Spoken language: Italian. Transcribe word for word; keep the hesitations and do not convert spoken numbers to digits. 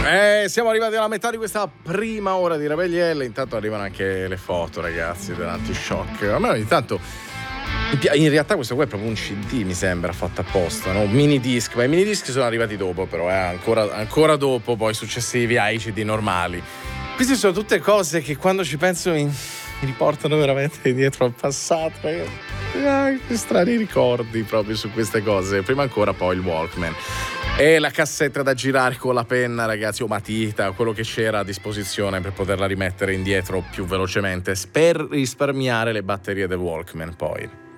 Eh, siamo arrivati alla metà di questa prima ora di Rebellielle. Intanto arrivano anche le foto, ragazzi, dell'Antishock. A me ogni tanto, in realtà questo qua è proprio un C D, mi sembra, fatto apposta, no? Un mini disc, ma i mini disc sono arrivati dopo, però, eh? ancora, ancora dopo, poi successivi ai C D normali. Queste sono tutte cose che quando ci penso mi, mi riportano veramente indietro al passato, ragazzi. Ah, che strani ricordi proprio su queste cose. Prima ancora poi il Walkman e la cassetta da girare con la penna, ragazzi, o matita, quello che c'era a disposizione per poterla rimettere indietro più velocemente per risparmiare le batterie del Walkman poi.